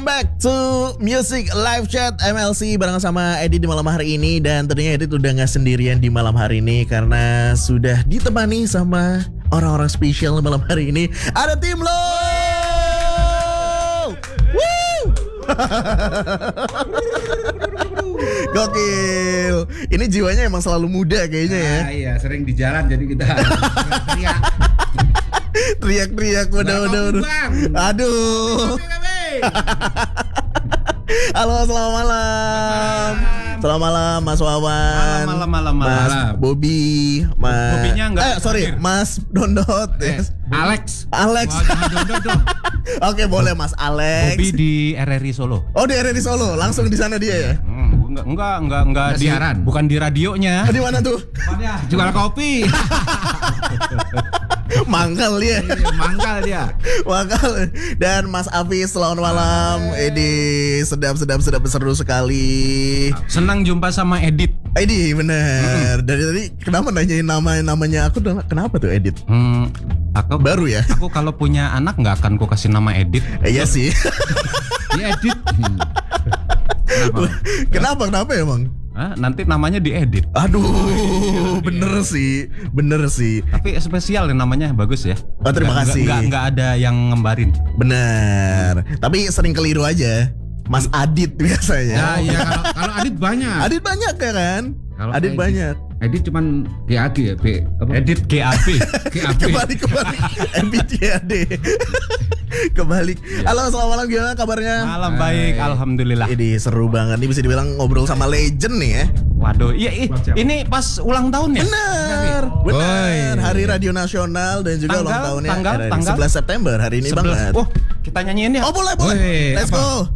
back to Music Live Chat MLC bareng sama Edit di malam hari ini. Dan tentunya Edit udah gak sendirian di malam hari ini karena sudah ditemani sama orang-orang spesial di malam hari ini. Ada tim lo. Woo! Gokil. Ini jiwanya emang selalu muda kayaknya ya. Iya, sering di jalan jadi kita teriak. Teriak-teriak udah. Aduh. Halo, selamat malam. Selamat malam Mas Wawan. Malam. Mas Bobby, Mas. Bobbynya enggak. Mas Dondot. Alex. Oh, Dondot dong. Oke, boleh Mas Alex. Bobby di RRI Solo. Oh, di RRI Solo. Langsung di sana dia ya? Enggak di siaran. Bukan di radionya. Di mana tuh? Jual kopi. Mangkal dia. Mangkal dia. Mangkal. Dan Mas Afis, selamat malam. Edi, sedap seru sekali. Senang jumpa sama Edit. Edi, bener. Dari tadi kenapa nanyain namanya aku? Kenapa tuh Edit? Aku baru ya. Aku kalau punya anak nggak akan ku kasih nama Edit. Iya sih. Dia Edit. Kenapa emang? Nanti namanya diedit. Aduh, bener sih. Tapi spesial namanya bagus ya. Oh, terima kasih. Nggak ada yang ngembarin. Bener. Tapi sering keliru aja. Mas Adit biasanya. Iya, kalau Adit banyak. Adit banyak ya kan? Kalau Adit Edit. banyak. Edit cuman GAG ya, Edit GAP. Kebalik MBTAD. Kebalik. Halo, selamat malam, gimana kabarnya? Malam baik, alhamdulillah. Ini seru banget. Ini bisa dibilang ngobrol sama legend nih ya. Waduh, iya ini pas ulang tahun ya? Bener. Hari Radio Nasional dan juga ulang tahunnya tanggal 11 September hari ini banget. Oh, kita nyanyiin ya? Oh, boleh. Woi, Let's go.